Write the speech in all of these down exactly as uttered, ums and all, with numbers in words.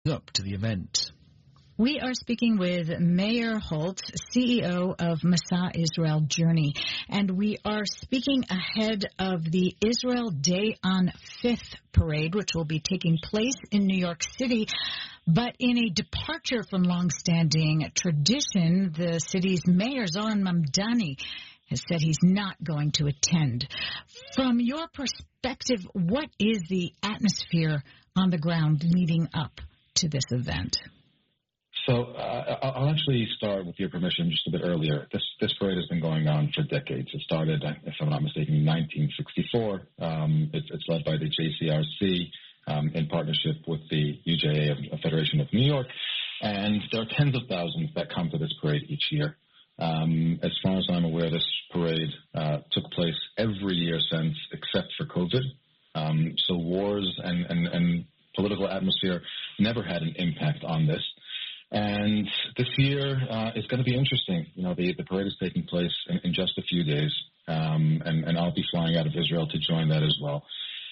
up to the event. We are speaking with Meir Holtz, C E O of Masa Israel Journey, and we are speaking ahead of the Israel Day on Fifth parade, which will be taking place in New York City. But in a departure from longstanding tradition, the city's mayor, Zohran Mamdani, has said he's not going to attend. From your perspective, what is the atmosphere on the ground leading up to this event? So uh, I'll actually start, with your permission, just a bit earlier. This this parade has been going on for decades. It started, if I'm not mistaken, in nineteen sixty-four. Um, it, it's led by the J C R C um, in partnership with the U J A, a Federation of New York. And there are tens of thousands that come to this parade each year. Um, as far as I'm aware, this parade uh, took place every year since, except for COVID. Um, so wars and, and, and political atmosphere never had an impact on this. And this year uh, is going to be interesting. You know, the, the parade is taking place in, in just a few days, um, and, and I'll be flying out of Israel to join that as well.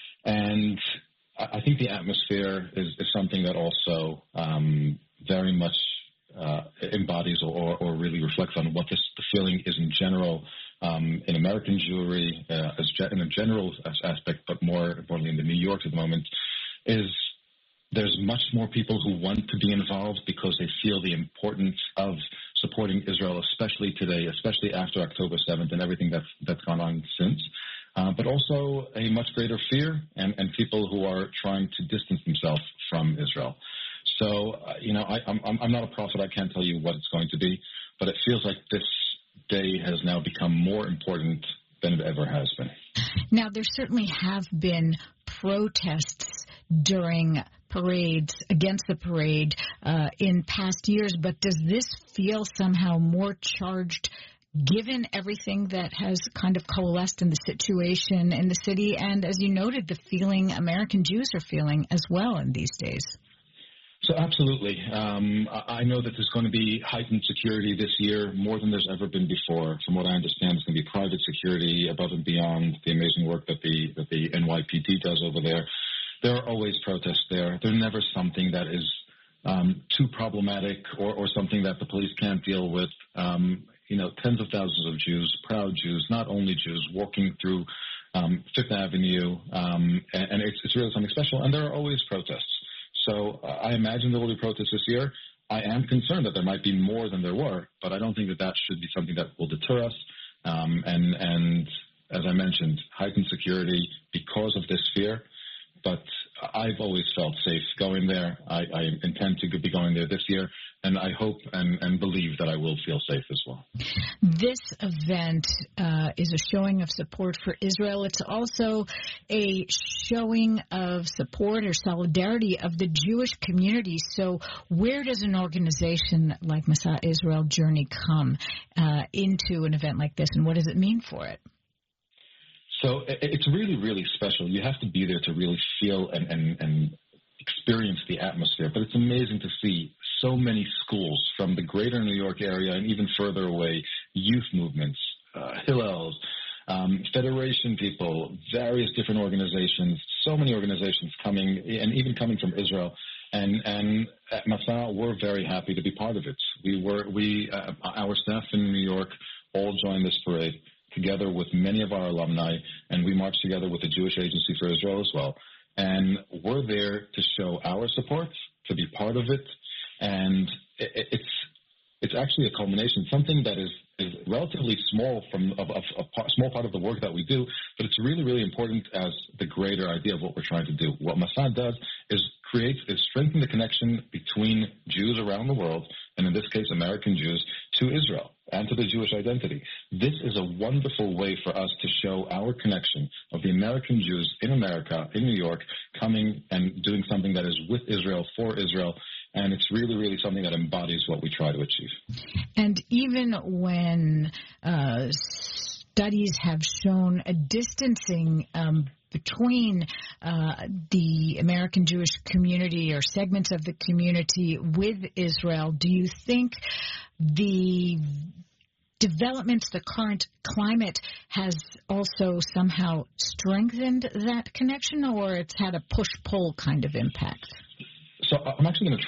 And I think the atmosphere is, is something that also um, very much uh, embodies or, or really reflects on what this, the feeling is in general um, in American Jewry, uh, as ge- in a general aspect, but more importantly in the New York at the moment, is there's much more people who want to be involved because they feel the importance of supporting Israel, especially today, especially after October seventh and everything that's, that's gone on since. Uh, but also a much greater fear and, and people who are trying to distance themselves from Israel. So, uh, you know, I, I'm, I'm not a prophet. I can't tell you what it's going to be, but it feels like this day has now become more important than it ever has been. Now, there certainly have been protests during parades, against the parade uh, in past years, but does this feel somehow more charged given everything that has kind of coalesced in the situation in the city and, as you noted, the feeling American Jews are feeling as well in these days? So absolutely. Um, I know that there's going to be heightened security this year, more than there's ever been before. From what I understand, it's going to be private security above and beyond the amazing work that the that the N Y P D does over there. There are always protests there. There's never something that is um, too problematic or, or something that the police can't deal with. Um, you know, tens of thousands of Jews, proud Jews, not only Jews, walking through um, Fifth Avenue, um, and, and it's, it's really something special. And there are always protests. So uh, I imagine there will be protests this year. I am concerned that there might be more than there were, but I don't think that that should be something that will deter us. Um, and, and as I mentioned, heightened security because of this fear. But I've always felt safe going there. I, I intend to be going there this year, and I hope and, and believe that I will feel safe as well. This event uh, is a showing of support for Israel. It's also a showing of support or solidarity of the Jewish community. So where does an organization like Masa Israel Journey come uh, into an event like this, and what does it mean for it? So it's really, really special. You have to be there to really feel and, and, and experience the atmosphere. But it's amazing to see so many schools from the greater New York area and even further away, youth movements, uh, Hillels, um, Federation people, various different organizations, so many organizations coming, and even coming from Israel. And, and at Masa, we're very happy to be part of it. We were, we, uh, our staff in New York all joined this parade, together with many of our alumni, and we marched together with the Jewish Agency for Israel as well. And we're there to show our support, to be part of it, and it's it's actually a culmination, something that is, is relatively small from of, of a small part of the work that we do, but it's really, really important as the greater idea of what we're trying to do. What Masa does is create, is strengthen the connection between Jews around the world, and in this case, American Jews, to Israel and to the Jewish identity. This is a wonderful way for us to show our connection of the American Jews in America, in New York, coming and doing something that is with Israel, for Israel, and it's really, really something that embodies what we try to achieve. And even when uh, studies have shown a distancing um, between uh, the American Jewish community or segments of the community with Israel, do you think the developments, the current climate has also somehow strengthened that connection, or it's had a push-pull kind of impact? So I'm actually going to